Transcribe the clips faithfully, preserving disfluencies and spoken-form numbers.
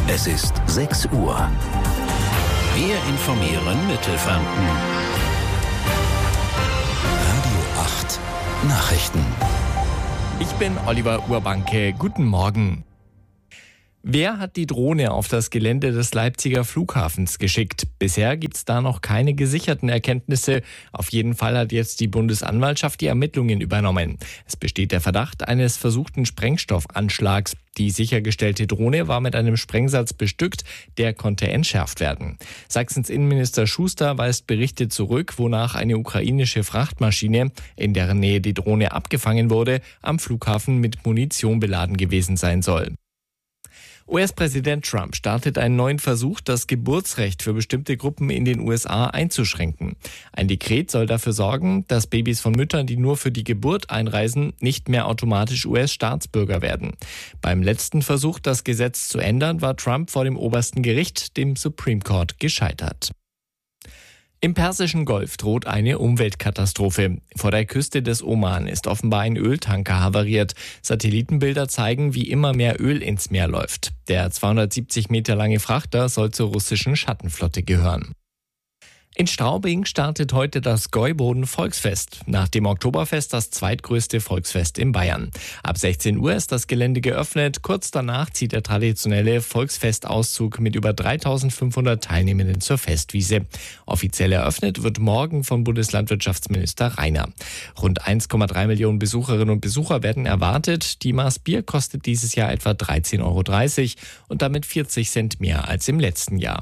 Es ist sechs Uhr. Wir informieren Mittelfranken. Radio acht Nachrichten. Ich bin Oliver Urbanke. Guten Morgen. Wer hat die Drohne auf das Gelände des Leipziger Flughafens geschickt? Bisher gibt es da noch keine gesicherten Erkenntnisse. Auf jeden Fall hat jetzt die Bundesanwaltschaft die Ermittlungen übernommen. Es besteht der Verdacht eines versuchten Sprengstoffanschlags. Die sichergestellte Drohne war mit einem Sprengsatz bestückt, der konnte entschärft werden. Sachsens Innenminister Schuster weist Berichte zurück, wonach eine ukrainische Frachtmaschine, in deren Nähe die Drohne abgefangen wurde, am Flughafen mit Munition beladen gewesen sein soll. U S-Präsident Trump startet einen neuen Versuch, das Geburtsrecht für bestimmte Gruppen in den U S A einzuschränken. Ein Dekret soll dafür sorgen, dass Babys von Müttern, die nur für die Geburt einreisen, nicht mehr automatisch U S-Staatsbürger werden. Beim letzten Versuch, das Gesetz zu ändern, war Trump vor dem obersten Gericht, dem Supreme Court, gescheitert. Im Persischen Golf droht eine Umweltkatastrophe. Vor der Küste des Oman ist offenbar ein Öltanker havariert. Satellitenbilder zeigen, wie immer mehr Öl ins Meer läuft. Der zweihundertsiebzig Meter lange Frachter soll zur russischen Schattenflotte gehören. In Straubing startet heute das Gäuboden-Volksfest, nach dem Oktoberfest das zweitgrößte Volksfest in Bayern. Ab sechzehn Uhr ist das Gelände geöffnet, kurz danach zieht der traditionelle Volksfestauszug mit über dreitausendfünfhundert Teilnehmenden zur Festwiese. Offiziell eröffnet wird morgen von Bundeslandwirtschaftsminister Rainer. Rund eins Komma drei Millionen Besucherinnen und Besucher werden erwartet. Die Maß Bier kostet dieses Jahr etwa dreizehn Euro dreißig und damit vierzig Cent mehr als im letzten Jahr.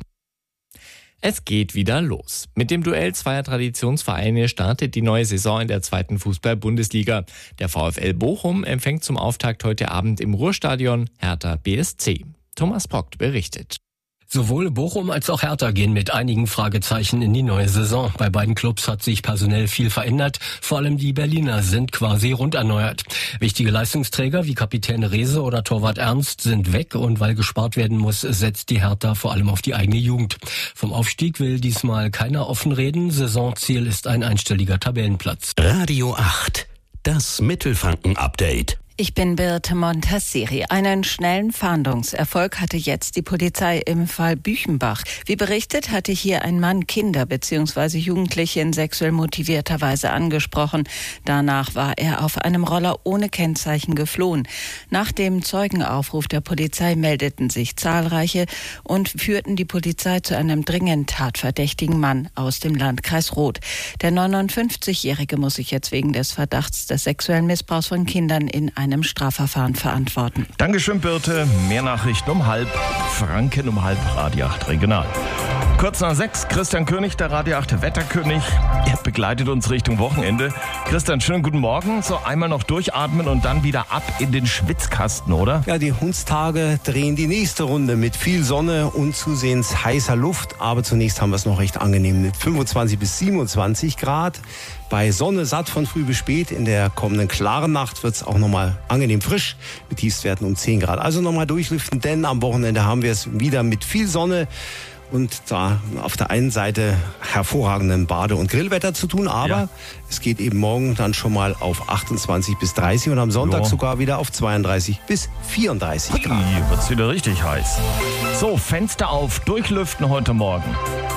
Es geht wieder los. Mit dem Duell zweier Traditionsvereine startet die neue Saison in der zweiten Fußball-Bundesliga. Der VfL Bochum empfängt zum Auftakt heute Abend im Ruhrstadion Hertha B S C. Thomas Pockt berichtet. Sowohl Bochum als auch Hertha gehen mit einigen Fragezeichen in die neue Saison. Bei beiden Clubs hat sich personell viel verändert. Vor allem die Berliner sind quasi rund erneuert. Wichtige Leistungsträger wie Kapitän Rehse oder Torwart Ernst sind weg und weil gespart werden muss, setzt die Hertha vor allem auf die eigene Jugend. Vom Aufstieg will diesmal keiner offen reden. Saisonziel ist ein einstelliger Tabellenplatz. Radio acht, das Mittelfranken-Update. Ich bin Birte Montasseri. Einen schnellen Fahndungserfolg hatte jetzt die Polizei im Fall Büchenbach. Wie berichtet, hatte hier ein Mann Kinder bzw. Jugendliche in sexuell motivierter Weise angesprochen. Danach war er auf einem Roller ohne Kennzeichen geflohen. Nach dem Zeugenaufruf der Polizei meldeten sich zahlreiche und führten die Polizei zu einem dringend tatverdächtigen Mann aus dem Landkreis Roth. Der neunundfünfzigjährige muss sich jetzt wegen des Verdachts des sexuellen Missbrauchs von Kindern in einem Strafverfahren verantworten. Dankeschön, Birte. Mehr Nachrichten um halb. Franken um halb, Radio acht Regional. Kurz nach sechs, Christian König, der Radio acht Wetterkönig. Er begleitet uns Richtung Wochenende. Christian, schönen guten Morgen. So einmal noch durchatmen und dann wieder ab in den Schwitzkasten, oder? Ja, die Hundstage drehen die nächste Runde mit viel Sonne und zusehends heißer Luft. Aber zunächst haben wir es noch recht angenehm mit fünfundzwanzig bis siebenundzwanzig Grad. Bei Sonne satt von früh bis spät. In der kommenden klaren Nacht wird es auch nochmal angenehm frisch mit Tiefstwerten um zehn Grad. Also nochmal durchlüften, denn am Wochenende haben wir es wieder mit viel Sonne und da auf der einen Seite hervorragenden Bade- und Grillwetter zu tun. Aber ja, es geht eben morgen dann schon mal auf achtundzwanzig bis dreißig und am Sonntag jo. sogar wieder auf zweiunddreißig bis vierunddreißig Grad. Hier wird es wieder richtig heiß. So, Fenster auf, durchlüften heute Morgen.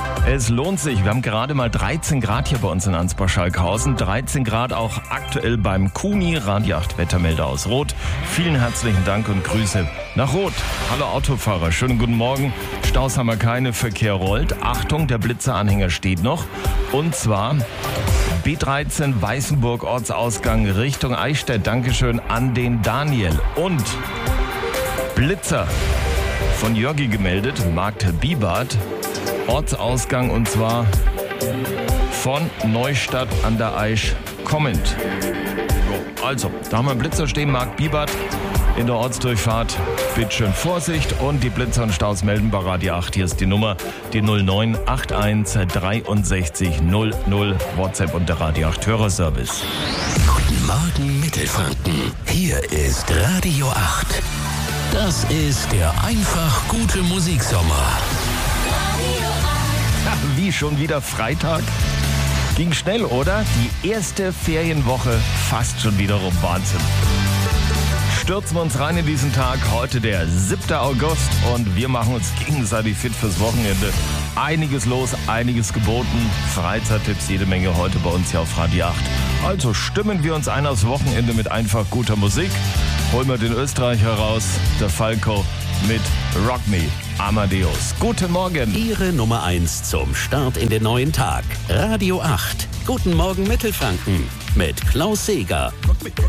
Es lohnt sich. Wir haben gerade mal dreizehn Grad hier bei uns in Ansbach-Schalkhausen. dreizehn Grad auch aktuell beim Kuni, Radio acht Wettermelder aus Roth. Vielen herzlichen Dank und Grüße nach Roth. Hallo Autofahrer, schönen guten Morgen. Staus haben wir keine, Verkehr rollt. Achtung, der Blitzeranhänger steht noch. Und zwar B dreizehn Weißenburg Ortsausgang Richtung Eichstätt. Dankeschön an den Daniel. Und Blitzer von Jörgi gemeldet, Markt Bibart. Ortsausgang und zwar von Neustadt an der Aisch kommend. So, also, da haben wir einen Blitzer stehen, Markt Bibart in der Ortsdurchfahrt. Bitte schön Vorsicht und die Blitzer und Staus melden bei Radio acht. Hier ist die Nummer, die null neun acht eins dreiundsechzig null null, WhatsApp und der Radio acht Hörerservice. Guten Morgen Mittelfranken, hier ist Radio acht. Das ist der einfach gute Musiksommer. Wie, schon wieder Freitag? Ging schnell, oder? Die erste Ferienwoche fast schon wieder rum. Wahnsinn. stürzen wir uns rein in diesen Tag. Heute der siebter August und wir machen uns gegenseitig fit fürs Wochenende. Einiges los, einiges geboten. Freizeittipps, jede Menge heute bei uns hier auf Radio acht. Also stimmen wir uns ein aufs Wochenende mit einfach guter Musik. Holen wir den Österreicher raus, der Falco mit Rock Me, Amadeus. Guten Morgen. Ihre Nummer eins zum Start in den neuen Tag. Radio acht. Guten Morgen Mittelfranken mit Klaus Seeger.